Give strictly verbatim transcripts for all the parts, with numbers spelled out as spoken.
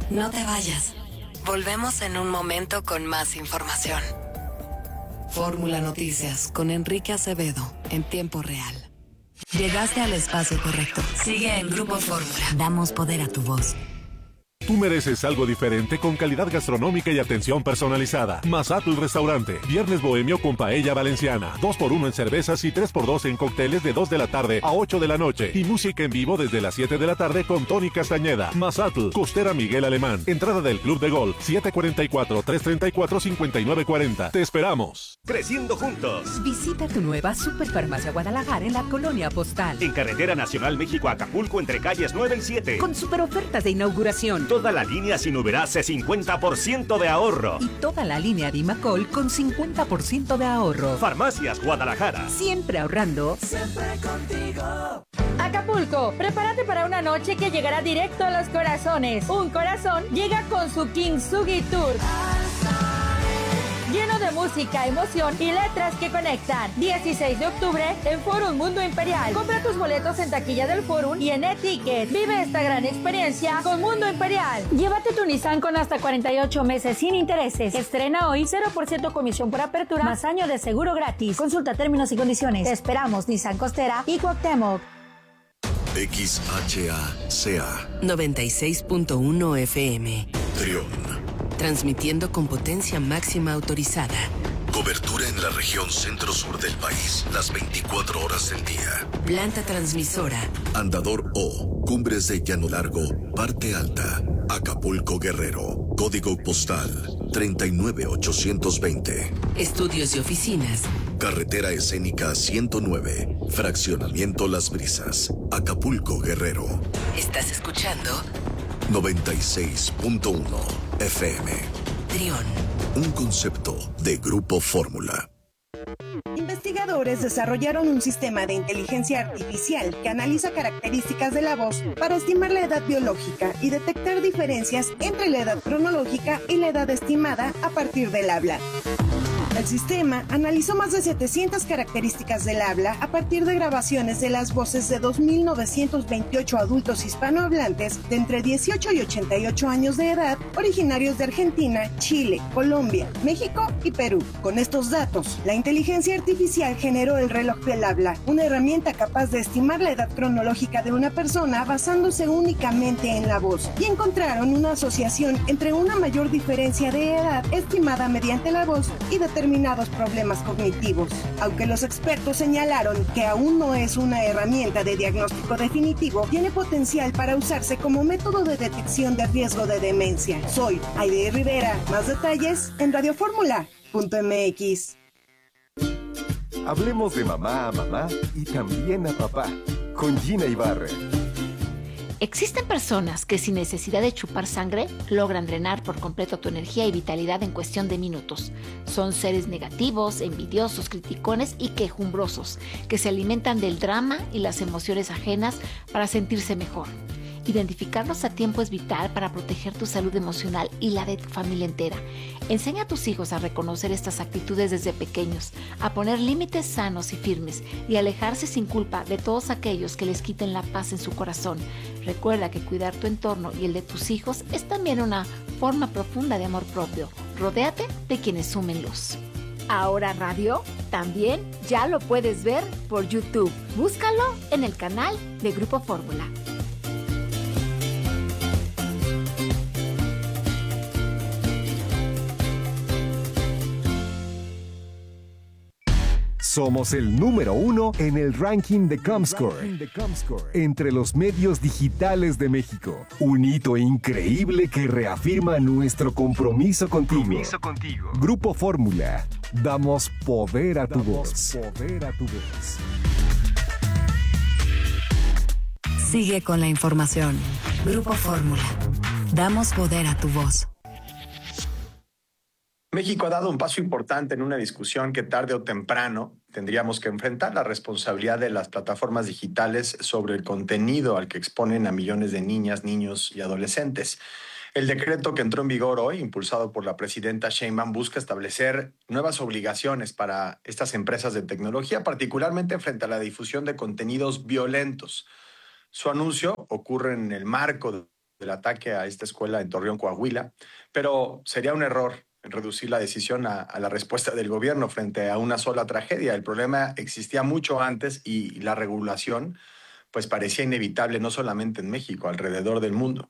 No te vayas. Volvemos en un momento con más información. Fórmula Noticias con Enrique Acevedo en tiempo real. Llegaste al espacio correcto. Sigue en Grupo Fórmula. Damos poder a tu voz. Tú mereces algo diferente con calidad gastronómica y atención personalizada. Mazatl Restaurante. Viernes bohemio con paella valenciana. dos por uno en cervezas y tres por dos en cócteles de dos de la tarde a ocho de la noche. Y música en vivo desde las siete de la tarde con Tony Castañeda. Mazatl. Costera Miguel Alemán. Entrada del Club de Golf. siete cuatro cuatro, tres tres cuatro, cinco nueve cuatro cero. Te esperamos. Creciendo juntos. Visita tu nueva Superfarmacia Guadalajara en la Colonia Postal. En Carretera Nacional México-Acapulco entre calles nueve y siete. Con super ofertas de inauguración. Toda la línea sin Uberase cincuenta por ciento de ahorro. Y toda la línea Dimacol con cincuenta por ciento de ahorro. Farmacias Guadalajara. Siempre ahorrando. Siempre contigo. Acapulco, prepárate para una noche que llegará directo a los corazones. Un corazón llega con su Kintsugi Tour. Lleno de música, emoción y letras que conectan. dieciséis de octubre en Forum Mundo Imperial. Compra tus boletos en taquilla del Forum y en e-ticket. Vive esta gran experiencia con Mundo Imperial. Llévate tu Nissan con hasta cuarenta y ocho meses sin intereses. Estrena hoy, cero por ciento comisión por apertura, más año de seguro gratis. Consulta términos y condiciones. Te esperamos, Nissan Costera y Cuauhtémoc. X H A C A noventa y seis punto uno F M. Trión. Transmitiendo con potencia máxima autorizada. Cobertura en la región centro-sur del país, las veinticuatro horas del día. Planta transmisora. Andador O, Cumbres de Llano Largo, Parte Alta, Acapulco Guerrero. Código postal treinta y nueve ochocientos veinte. Estudios y oficinas. Carretera Escénica ciento nueve, Fraccionamiento Las Brisas, Acapulco Guerrero. ¿Estás escuchando? noventa y seis punto uno F M. Trión. Un concepto de Grupo Fórmula. Investigadores desarrollaron un sistema de inteligencia artificial que analiza características de la voz para estimar la edad biológica y detectar diferencias entre la edad cronológica y la edad estimada a partir del habla. El sistema analizó más de setecientas características del habla a partir de grabaciones de las voces de dos mil novecientos veintiocho adultos hispanohablantes de entre dieciocho y ochenta y ocho años de edad, originarios de Argentina, Chile, Colombia, México y Perú. Con estos datos, la inteligencia artificial generó el reloj del habla, una herramienta capaz de estimar la edad cronológica de una persona basándose únicamente en la voz, y encontraron una asociación entre una mayor diferencia de edad estimada mediante la voz y determinados problemas cognitivos. Aunque los expertos señalaron que aún no es una herramienta de diagnóstico definitivo, tiene potencial para usarse como método de detección de riesgo de demencia. Soy Aide Rivera. Más detalles en radioformula punto m x. Hablemos de mamá a mamá y también a papá, con Gina Ibarra. Existen personas que sin necesidad de chupar sangre logran drenar por completo tu energía y vitalidad en cuestión de minutos. Son seres negativos, envidiosos, criticones y quejumbrosos, que se alimentan del drama y las emociones ajenas para sentirse mejor. Identificarlos a tiempo es vital para proteger tu salud emocional y la de tu familia entera. Enseña a tus hijos a reconocer estas actitudes desde pequeños, a poner límites sanos y firmes y alejarse sin culpa de todos aquellos que les quiten la paz en su corazón. Recuerda que cuidar tu entorno y el de tus hijos es también una forma profunda de amor propio. Rodéate de quienes sumen luz. Ahora Radio también ya lo puedes ver por YouTube. Búscalo en el canal de Grupo Fórmula. Somos el número uno en el ranking de Comscore, entre los medios digitales de México. Un hito increíble que reafirma nuestro compromiso contigo. Compromiso contigo. Grupo Fórmula. Damos poder a tu voz. Poder a tu voz. Sigue con la información. Grupo Fórmula. Damos poder a tu voz. México ha dado un paso importante en una discusión que tarde o temprano tendríamos que enfrentar: la responsabilidad de las plataformas digitales sobre el contenido al que exponen a millones de niñas, niños y adolescentes. El decreto que entró en vigor hoy, impulsado por la presidenta Sheinbaum, busca establecer nuevas obligaciones para estas empresas de tecnología, particularmente frente a la difusión de contenidos violentos. Su anuncio ocurre en el marco del ataque a esta escuela en Torreón, Coahuila, pero sería un error reducir la decisión a, a la respuesta del gobierno frente a una sola tragedia. El problema existía mucho antes y la regulación pues parecía inevitable no solamente en México, alrededor del mundo.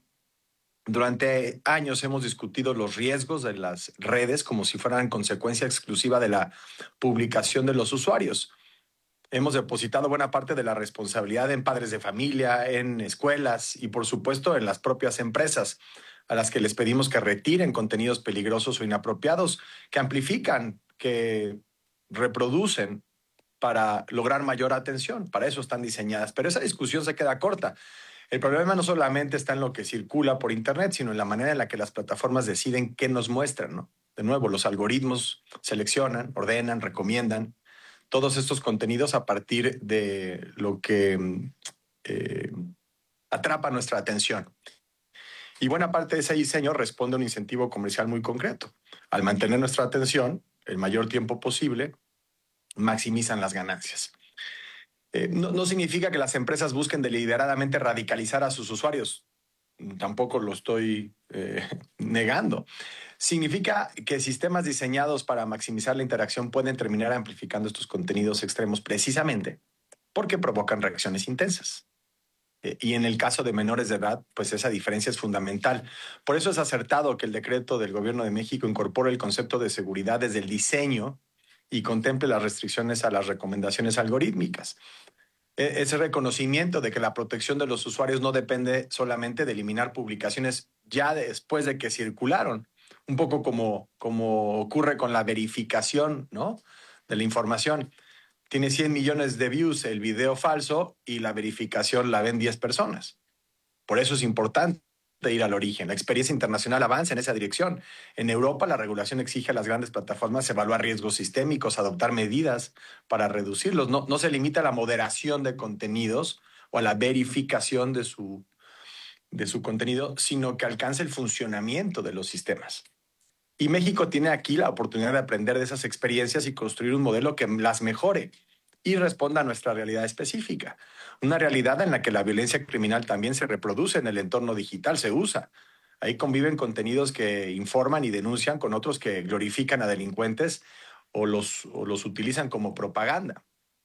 Durante años hemos discutido los riesgos de las redes como si fueran consecuencia exclusiva de la publicación de los usuarios. Hemos depositado buena parte de la responsabilidad en padres de familia, en escuelas y, por supuesto, en las propias empresas, a las que les pedimos que retiren contenidos peligrosos o inapropiados, que amplifican, que reproducen para lograr mayor atención. Para eso están diseñadas. Pero esa discusión se queda corta. El problema no solamente está en lo que circula por Internet, sino en la manera en la que las plataformas deciden qué nos muestran, ¿no? De nuevo, los algoritmos seleccionan, ordenan, recomiendan todos estos contenidos a partir de lo que eh, atrapa nuestra atención. Y buena parte de ese diseño responde a un incentivo comercial muy concreto. Al mantener nuestra atención el mayor tiempo posible, maximizan las ganancias. Eh, no, no significa que las empresas busquen deliberadamente radicalizar a sus usuarios. Tampoco lo estoy eh, negando. Significa que sistemas diseñados para maximizar la interacción pueden terminar amplificando estos contenidos extremos precisamente porque provocan reacciones intensas. Eh, y en el caso de menores de edad, pues esa diferencia es fundamental. Por eso es acertado que el decreto del Gobierno de México incorpore el concepto de seguridad desde el diseño y contemple las restricciones a las recomendaciones algorítmicas. Ese reconocimiento de que la protección de los usuarios no depende solamente de eliminar publicaciones ya después de que circularon, un poco como, como ocurre con la verificación, ¿no?, de la información. Tiene cien millones de views el video falso y la verificación la ven diez personas. Por eso es importante ir al origen. La experiencia internacional avanza en esa dirección. En Europa, la regulación exige a las grandes plataformas evaluar riesgos sistémicos, adoptar medidas para reducirlos. No, no se limita a la moderación de contenidos o a la verificación de su, de su contenido, sino que alcanza el funcionamiento de los sistemas. Y México tiene aquí la oportunidad de aprender de esas experiencias y construir un modelo que las mejore y responda a nuestra realidad específica. Una realidad en la que la violencia criminal también se reproduce en el entorno digital, se usa. Ahí conviven contenidos que informan y denuncian con otros que glorifican a delincuentes o los, o los utilizan como propaganda.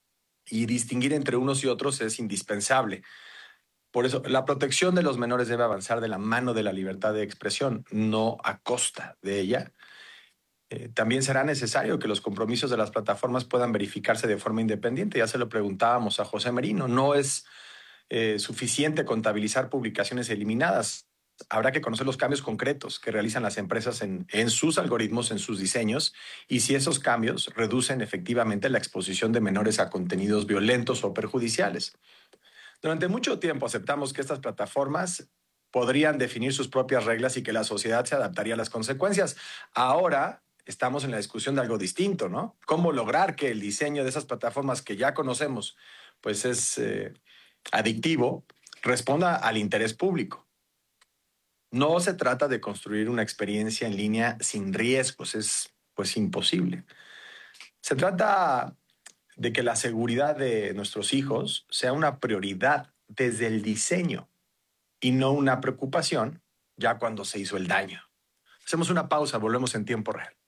Y distinguir entre unos y otros es indispensable. Por eso, la protección de los menores debe avanzar de la mano de la libertad de expresión, no a costa de ella. Eh, también será necesario que los compromisos de las plataformas puedan verificarse de forma independiente. Ya se lo preguntábamos a José Merino. No es eh, suficiente contabilizar publicaciones eliminadas. Habrá que conocer los cambios concretos que realizan las empresas en, en sus algoritmos, en sus diseños, y si esos cambios reducen efectivamente la exposición de menores a contenidos violentos o perjudiciales. Durante mucho tiempo aceptamos que estas plataformas podrían definir sus propias reglas y que la sociedad se adaptaría a las consecuencias. Ahora estamos en la discusión de algo distinto, ¿no? ¿Cómo lograr que el diseño de esas plataformas que ya conocemos, pues es eh, adictivo, responda al interés público? No se trata de construir una experiencia en línea sin riesgos, es pues imposible. Se trata de que la seguridad de nuestros hijos sea una prioridad desde el diseño y no una preocupación ya cuando se hizo el daño. Hacemos una pausa, volvemos en tiempo real.